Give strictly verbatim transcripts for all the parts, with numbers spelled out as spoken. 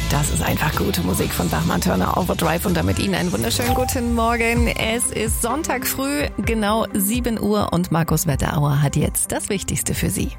Das ist einfach gute Musik von Bachmann-Turner Overdrive und damit Ihnen einen wunderschönen guten Morgen. Es ist Sonntag früh, genau sieben Uhr und Markus Wetterauer hat jetzt das Wichtigste für Sie.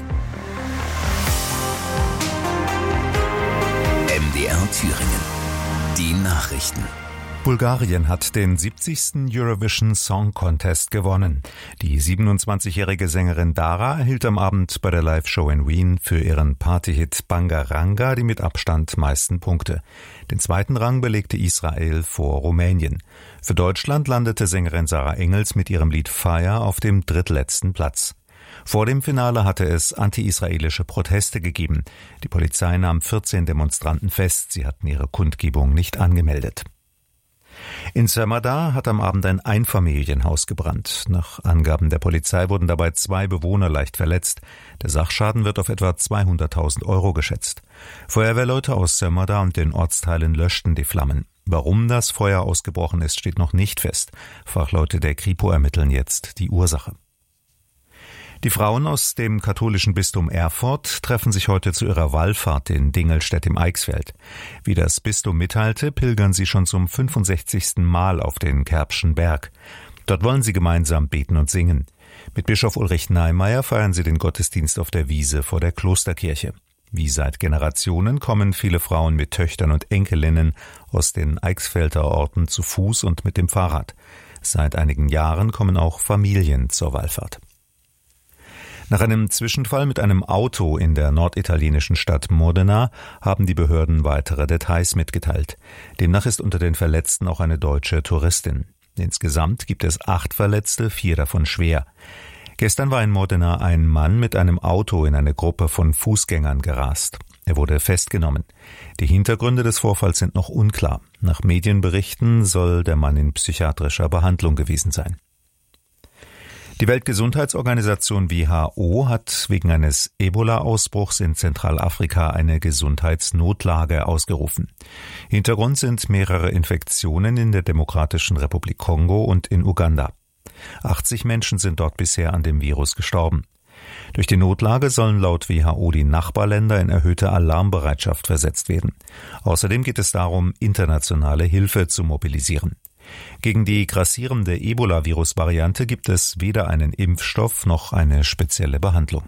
M D R Thüringen. Die Nachrichten. Bulgarien hat den siebzigsten Eurovision Song Contest gewonnen. Die siebenundzwanzigjährige Sängerin Dara erhielt am Abend bei der Live-Show in Wien für ihren Partyhit Bangaranga die mit Abstand meisten Punkte. Den zweiten Rang belegte Israel vor Rumänien. Für Deutschland landete Sängerin Sarah Engels mit ihrem Lied Fire auf dem drittletzten Platz. Vor dem Finale hatte es anti-israelische Proteste gegeben. Die Polizei nahm vierzehn Demonstranten fest. Sie hatten ihre Kundgebung nicht angemeldet. In Sömmerda hat am Abend ein Einfamilienhaus gebrannt. Nach Angaben der Polizei wurden dabei zwei Bewohner leicht verletzt. Der Sachschaden wird auf etwa zweihunderttausend Euro geschätzt. Feuerwehrleute aus Sömmerda und den Ortsteilen löschten die Flammen. Warum das Feuer ausgebrochen ist, steht noch nicht fest. Fachleute der Kripo ermitteln jetzt die Ursache. Die Frauen aus dem katholischen Bistum Erfurt treffen sich heute zu ihrer Wallfahrt in Dingelstedt im Eichsfeld. Wie das Bistum mitteilte, pilgern sie schon zum fünfundsechzigsten Mal auf den Kerbschen Berg. Dort wollen sie gemeinsam beten und singen. Mit Bischof Ulrich Neimeyer feiern sie den Gottesdienst auf der Wiese vor der Klosterkirche. Wie seit Generationen kommen viele Frauen mit Töchtern und Enkelinnen aus den Eichsfelder Orten zu Fuß und mit dem Fahrrad. Seit einigen Jahren kommen auch Familien zur Wallfahrt. Nach einem Zwischenfall mit einem Auto in der norditalienischen Stadt Modena haben die Behörden weitere Details mitgeteilt. Demnach ist unter den Verletzten auch eine deutsche Touristin. Insgesamt gibt es acht Verletzte, vier davon schwer. Gestern war in Modena ein Mann mit einem Auto in eine Gruppe von Fußgängern gerast. Er wurde festgenommen. Die Hintergründe des Vorfalls sind noch unklar. Nach Medienberichten soll der Mann in psychiatrischer Behandlung gewesen sein. Die Weltgesundheitsorganisation W H O hat wegen eines Ebola-Ausbruchs in Zentralafrika eine Gesundheitsnotlage ausgerufen. Hintergrund sind mehrere Infektionen in der Demokratischen Republik Kongo und in Uganda. achtzig Menschen sind dort bisher an dem Virus gestorben. Durch die Notlage sollen laut W H O die Nachbarländer in erhöhte Alarmbereitschaft versetzt werden. Außerdem geht es darum, internationale Hilfe zu mobilisieren. Gegen die grassierende Ebola-Virus-Variante gibt es weder einen Impfstoff noch eine spezielle Behandlung.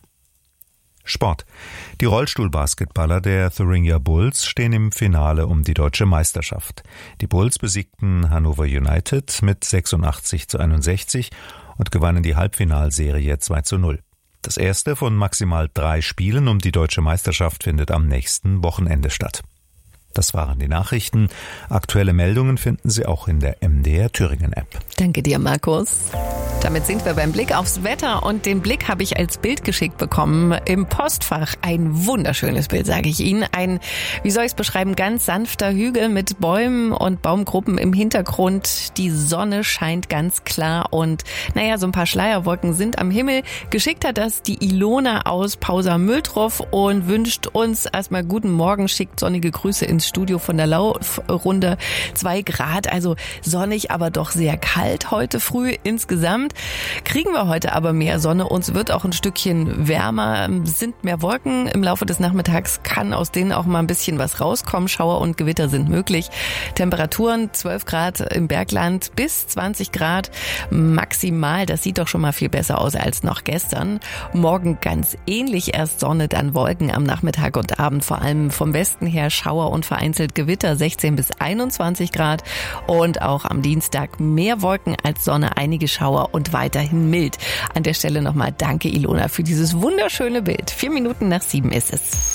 Sport. Die Rollstuhlbasketballer der Thuringia Bulls stehen im Finale um die deutsche Meisterschaft. Die Bulls besiegten Hannover United mit sechsundachtzig zu einundsechzig und gewannen die Halbfinalserie zwei zu null. Das erste von maximal drei Spielen um die deutsche Meisterschaft findet am nächsten Wochenende statt. Das waren die Nachrichten. Aktuelle Meldungen finden Sie auch in der M D R Thüringen App. Danke dir, Markus. Damit sind wir beim Blick aufs Wetter und den Blick habe ich als Bild geschickt bekommen im Postfach. Ein wunderschönes Bild, sage ich Ihnen. Ein, wie soll ich es beschreiben, ganz sanfter Hügel mit Bäumen und Baumgruppen im Hintergrund. Die Sonne scheint ganz klar und naja, so ein paar Schleierwolken sind am Himmel. Geschickt hat das die Ilona aus Pausa-Mültroff und wünscht uns erstmal guten Morgen, schickt sonnige Grüße ins Studio von der Laufrunde. Zwei Grad, also sonnig, aber doch sehr kalt heute früh insgesamt. Kriegen wir heute aber mehr Sonne, uns wird auch ein Stückchen wärmer, sind mehr Wolken. Im Laufe des Nachmittags kann aus denen auch mal ein bisschen was rauskommen. Schauer und Gewitter sind möglich. Temperaturen zwölf Grad im Bergland bis zwanzig Grad maximal. Das sieht doch schon mal viel besser aus als noch gestern. Morgen ganz ähnlich, erst Sonne, dann Wolken am Nachmittag und Abend. Vor allem vom Westen her Schauer und vereinzelt Gewitter, sechzehn bis einundzwanzig Grad. Und auch am Dienstag mehr Wolken als Sonne, einige Schauer und weiterhin mild. An der Stelle nochmal danke, Ilona, für dieses wunderschöne Bild. Vier Minuten nach sieben ist es.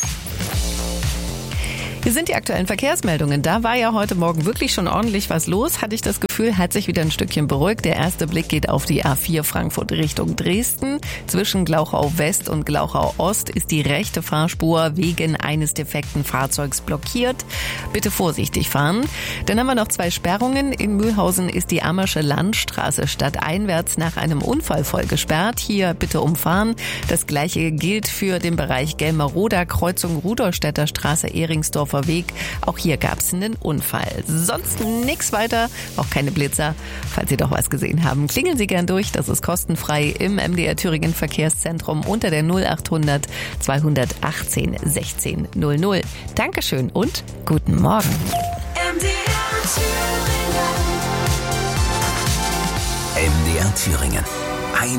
Hier sind die aktuellen Verkehrsmeldungen. Da war ja heute Morgen wirklich schon ordentlich was los, hatte ich das Gefühl, hat sich wieder ein Stückchen beruhigt. Der erste Blick geht auf die A vier Frankfurt Richtung Dresden. Zwischen Glauchau West und Glauchau Ost ist die rechte Fahrspur wegen eines defekten Fahrzeugs blockiert. Bitte vorsichtig fahren. Dann haben wir noch zwei Sperrungen. In Mühlhausen ist die Ammersche Landstraße stadteinwärts nach einem Unfall voll gesperrt. Hier bitte umfahren. Das gleiche gilt für den Bereich Gelmeroda, Kreuzung Rudolstädter Straße, Ehringsdorfer Düsseldorfer Weg. Auch hier gab es einen Unfall. Sonst nichts weiter, auch keine Blitzer. Falls Sie doch was gesehen haben, klingeln Sie gern durch. Das ist kostenfrei im M D R Thüringen Verkehrszentrum unter der null achthundert zweihundertachtzehn sechzehn null null. Dankeschön und guten Morgen. M D R Thüringen. M D R Thüringen.